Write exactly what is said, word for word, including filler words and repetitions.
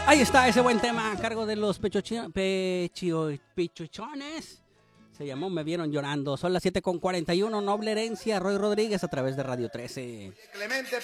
Ahí está ese buen tema a cargo de los pechochi- pechio- pechuchones. Se llamó Me Vieron Llorando. Son las siete con cuarenta y uno. Noble Herencia, Roy Rodríguez a través de Radio trece. Clemente